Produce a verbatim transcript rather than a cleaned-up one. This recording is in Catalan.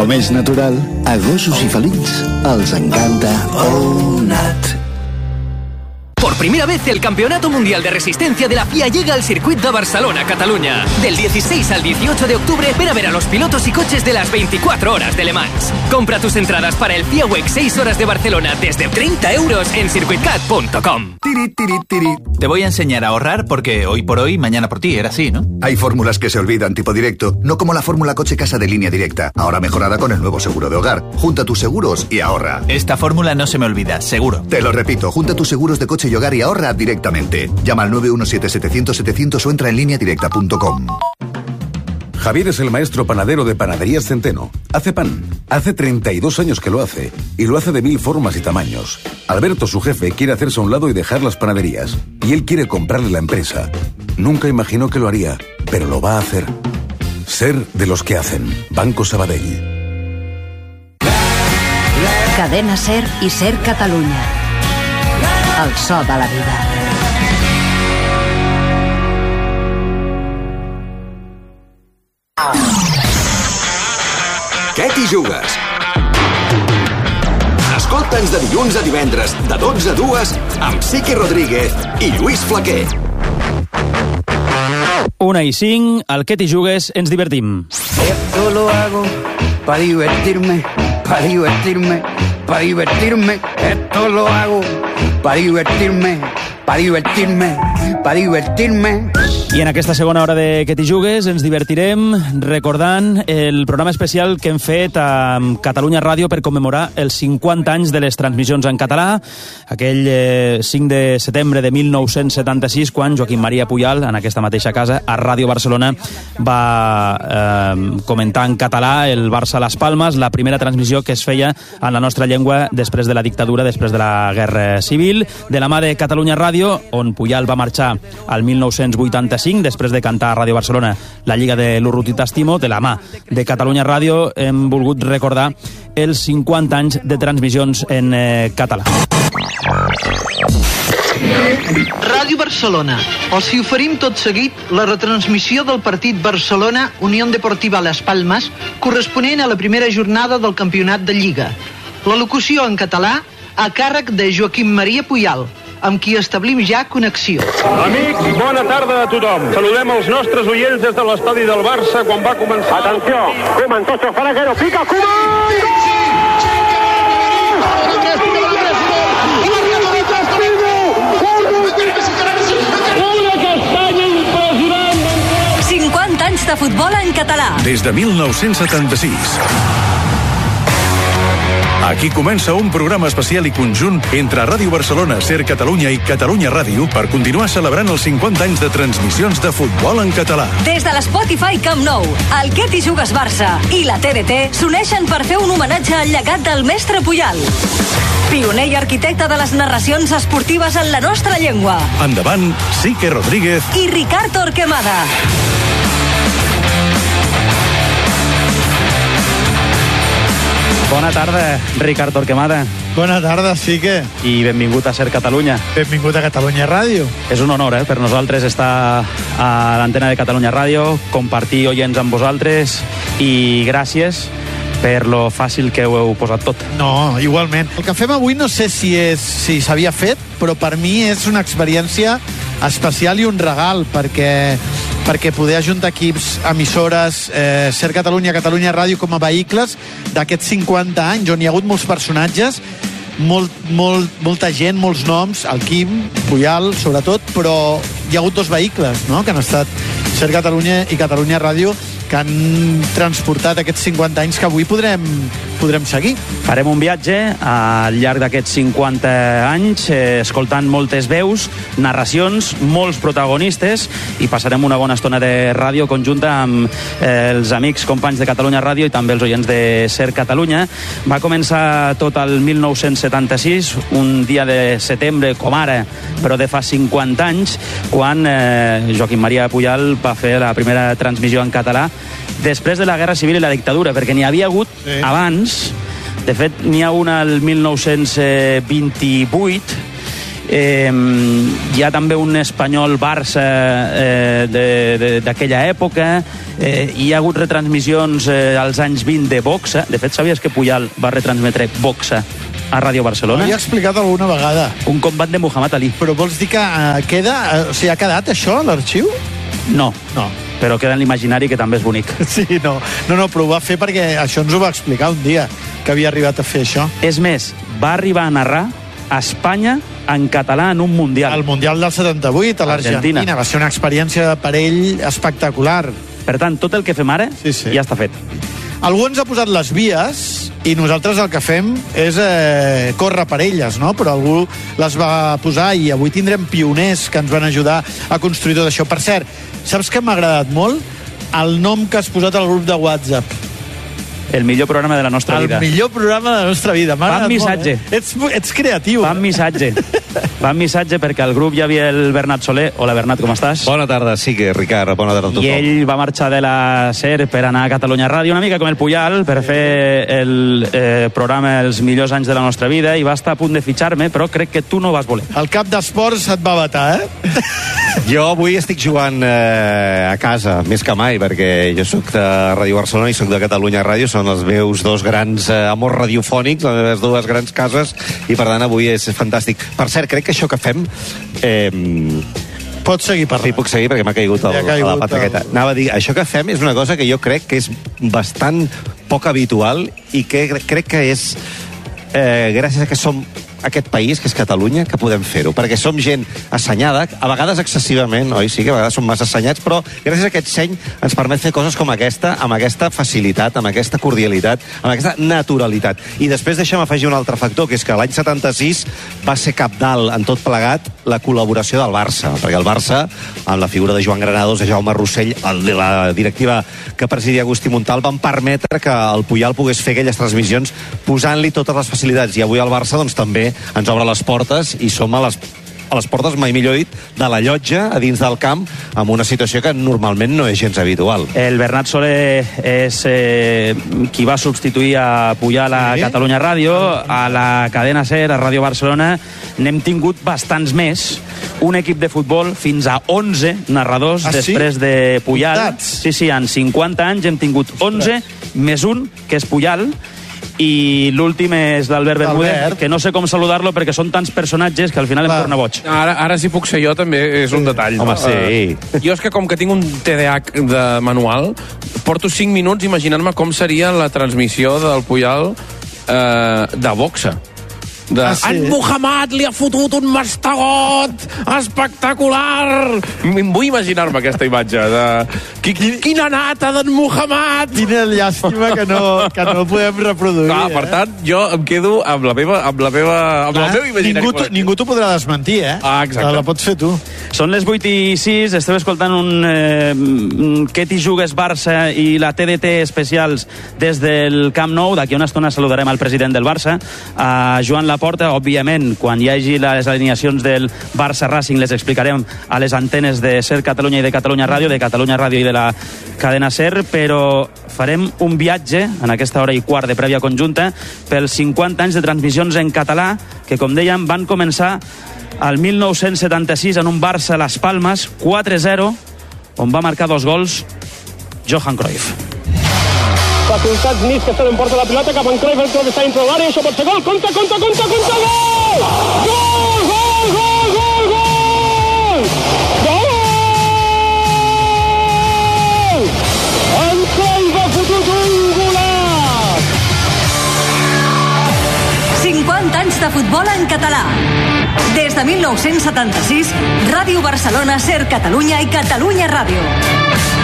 Com és natural, a gossos i felins els encanta Onat. Por primera vez el Campeonato Mundial de Resistencia de la F I A llega al circuito de Barcelona, Cataluña. Del dieciséis al dieciocho de octubre, ven a ver a los pilotos y coches de las veinticuatro horas de Le Mans. Compra tus entradas para el F I A Week seis horas de Barcelona desde treinta euros en circuitcat punto com. Tiri, tiri, tiri. Te voy a enseñar a ahorrar porque hoy por hoy, mañana por ti, era así, ¿no? Hay fórmulas que se olvidan tipo directo, no como la fórmula coche-casa de Línea Directa, ahora mejorada con el nuevo seguro de hogar. Junta tus seguros y ahorra. Esta fórmula no se me olvida, seguro. Te lo repito, junta tus seguros de coche y hogar y ahorra directamente. Llama al nueve uno siete setecientos setecientos o entra en línea directa punto com. Javier es el maestro panadero de Panaderías Centeno. Hace pan. Hace treinta y dos años que lo hace. Y lo hace de mil formas y tamaños. Alberto, su jefe, quiere hacerse a un lado y dejar las panaderías. Y él quiere comprarle la empresa. Nunca imaginó que lo haría, pero lo va a hacer. Ser de los que hacen. Banco Sabadell. Cadena Ser i Ser Catalunya. El so de la vida. Què t'hi jugues? Escolta'ns de dilluns a divendres, de dotze a dues, amb Sique Rodríguez i Lluís Flaquer. Una i cinc, al Què t'hi jugues ens divertim. Esto lo hago para divertirme, para divertirme, para divertirme. Esto lo hago para divertirme, para divertirme, para divertirme. I en aquesta segona hora de Què t'hi jugues ens divertirem recordant el programa especial que hem fet a Catalunya Ràdio per commemorar els cinquanta anys de les transmissions en català, aquell eh, cinc de setembre de mil nou-cents setanta-sis, quan Joaquim Maria Pujal, en aquesta mateixa casa, a Ràdio Barcelona, va eh, comentar en català el Barça Las Palmas, la primera transmissió que es feia en la nostra llengua després de la dictadura, després de la Guerra Civil, de la mà de Catalunya Ràdio, on Pujal va marxar al mil nou-cents vuitanta-cinc, després de cantar a Ràdio Barcelona la Lliga de l'Urruti T'estimo. De la mà de Catalunya Ràdio hem volgut recordar els cinquanta anys de transmissions en eh, català. Ràdio Barcelona. Els hi oferim tot seguit la retransmissió del partit Barcelona Unión Deportiva Las Palmas, corresponent a la primera jornada del campionat de Lliga. La locució en català a càrrec de Joaquim Maria Pujal, amb qui establim ja connexió. Amics, bona tarda a tothom. Saludem els nostres oients des de l'estadi del Barça quan va començar... Atenció, Koeman, Tocho, Faraguero, pica, Koeman! Una castanya impressionant! cinquanta anys de futbol en català. Des de mil nou-cents setanta-sis. Aquí comença un programa especial i conjunt entre Ràdio Barcelona, Ser Catalunya i Catalunya Ràdio per continuar celebrant els cinquanta anys de transmissions de futbol en català. Des de l'Spotify Camp Nou, el Què t'hi jugues Barça i la T D T s'uneixen per fer un homenatge al llegat del mestre Pujal, pioner i arquitecte de les narracions esportives en la nostra llengua. Endavant, Sique Rodríguez i Ricard Torquemada. Bona tarda, Ricard Torquemada. Bona tarda, Sique. I benvingut a Ser Catalunya. Benvingut a Catalunya Ràdio. És un honor, eh, per nosaltres estar a l'antena de Catalunya Ràdio, compartir oients amb vosaltres i gràcies per lo fàcil que ho heu posat tot. No, igualment. El que fem avui no sé si és si s'havia fet, però per mi és una experiència especial i un regal, perquè perquè poder ajuntar equips, emissores, eh, Ser Catalunya, Catalunya Ràdio com a vehicles d'aquests cinquanta anys, on hi ha hagut molts personatges, molt, molt, molta gent, molts noms, el Quim, Pujal, sobretot, però hi ha hagut dos vehicles, no?, que han estat Ser Catalunya i Catalunya Ràdio, que han transportat aquests cinquanta anys que avui podrem, podrem seguir. Farem un viatge al llarg d'aquests cinquanta anys, eh, escoltant moltes veus, narracions, molts protagonistes, i passarem una bona estona de ràdio conjunta amb eh, els amics, companys de Catalunya Ràdio i també els oients de Ser Catalunya. Va començar tot el mil nou-cents setanta-sis, un dia de setembre com ara, però de fa cinquanta anys, quan eh, Joaquim Maria Pujal va fer la primera transmissió en català després de la Guerra Civil i la dictadura, perquè n'hi havia hagut sí. abans. De fet, n'hi ha una al mil nou-cents vint-i-vuit. Eh, hi ha també un espanyol Barça eh, d'aquella època. Eh, hi ha hagut retransmissions eh, als anys vint de boxa. De fet, sabies que Puyal va retransmetre boxa a Ràdio Barcelona? Ho he explicat alguna vegada. Un combat de Muhammad Ali. Però vols dir que eh, queda... Eh, o sigui, ha quedat això a l'arxiu? No. No. Però queda en l'imaginari, que també és bonic. Sí, no, no, no, però ho va fer perquè això ens ho va explicar un dia, que havia arribat a fer això. És més, va arribar a narrar a Espanya en català en un Mundial. El Mundial del setanta-vuit, a l'Argentina. Va ser una experiència per ell espectacular. Per tant, tot el que fem ara sí, sí. ja està fet. Algú ens ha posat les vies i nosaltres el que fem és eh, córrer per elles, no? Però algú les va posar i avui tindrem pioners que ens van ajudar a construir tot això. Per cert, saps què m'ha agradat molt? El nom que has posat al grup de WhatsApp. El millor programa de la nostra el vida. El millor programa de la nostra vida. M'ha agradat missatge. molt, eh? Ets, ets creatiu. Fan missatge. Fan missatge perquè al grup hi havia el Bernat Soler. Hola, Bernat, com estàs? Bona tarda, sí que, Ricard, bona tarda a tothom. I ell va marxar de la SER per anar a Catalunya Ràdio, una mica com el Puyal, per fer el eh, programa Els millors anys de la nostra vida, i va estar a punt de fitxar-me, però crec que tu no vas voler. El cap d'esports et va batar, eh? Jo avui estic jugant eh, a casa, més que mai, perquè jo sóc de Ràdio Barcelona i sóc de Catalunya Ràdio, són els meus dos grans eh, amors radiofònics, les meves dues grans cases, i per tant avui és fantàstic. Per cert, crec que això que fem... Eh, Pots seguir parlant. Sí, puc seguir perquè m'ha caigut, el, ja caigut a la pataqueta. El... Anava a dir, això que fem és una cosa que jo crec que és bastant poc habitual i que crec que és eh, gràcies a que som aquest país, que és Catalunya, que podem fer-ho, perquè som gent assenyada, a vegades excessivament, oi? Sí que a vegades som massa assenyats, però gràcies a aquest seny ens permet fer coses com aquesta, amb aquesta facilitat, amb aquesta cordialitat, amb aquesta naturalitat. I després deixa'm afegir un altre factor, que és que l'any setanta-sis va ser cabdal en tot plegat la col·laboració del Barça, perquè el Barça, amb la figura de Joan Granados, de Jaume Rossell, el de la directiva que presidia Agustí Montal, van permetre que el Puyal pogués fer aquelles transmissions posant-li totes les facilitats. I avui el Barça, doncs, també ens obre les portes i som a les, a les portes, mai millor dit, de la llotja a dins del camp, amb una situació que normalment no és gens habitual. El Bernat Soler és eh, qui va substituir a Puyal a sí. Catalunya Ràdio, a la cadena SER, a Ràdio Barcelona. N'hem tingut bastants més. Un equip de futbol, fins a onze narradors ah, després sí? de Puyal. Comptats. Sí, sí, en cinquanta anys hem tingut onze, més un, que és Puyal, i l'últim és l'Albert Bermúdez, que no sé com saludar-lo perquè són tants personatges que al final em torna boig. Ara, ara si puc ser jo també és un detall. Home, sí. Uh, jo és que com que tinc un T D A H de manual, porto cinc minuts imaginant-me com seria la transmissió del Puyal uh, de boxa. De... Ah, sí? En Muhammad li ha fotut un mastegot espectacular. Vull imaginar-me aquesta imatge de... Quina nata d'en Muhammad. Quina llàstima que no, que no podem reproduir. Clar, per tant, jo em quedo amb la meva, amb la meva, amb Clar, la meva imaginari. Ningú, ningú t'ho podrà desmentir, eh? Ah, exacte. La pots fer tu. Són les vuit i sis, esteu escoltant un eh, Què t'hi jugues Barça i la T D T especials des del Camp Nou. D'aquí a una estona saludarem al president del Barça, a Joan Laporta. Òbviament, quan hi hagi les alineacions del Barça Racing les explicarem a les antenes de SER Catalunya i de Catalunya Ràdio, de Catalunya Ràdio i de la cadena SER, però farem un viatge en aquesta hora i quart de prèvia conjunta pels cinquanta anys de transmissions en català que, com dèiem, van començar al mil nou-cents setanta-sis en un Barça Las Palmas quatre zero, on va marcar dos gols Johan Cruyff. Facultats Nis, que se l'emporta la pilota cap en Cruyff, el que està dintre de l'àrea, això pot ser gol, compta, compta, compta, compta, gol! Gol, gol, gol, gol, gol! Gol! En Cruyff ha fotut un golaç! cinquanta anys de futbol en català. Des de mil nou-cents setanta-sis, Ràdio Barcelona, SER Catalunya i Catalunya Ràdio.